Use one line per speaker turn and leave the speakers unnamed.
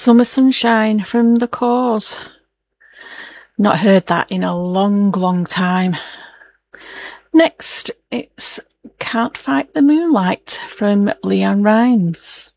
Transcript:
Summer Sunshine from The Cause. Not heard that in a long, long time. Next, it's Can't Fight the Moonlight from LeAnn Rimes.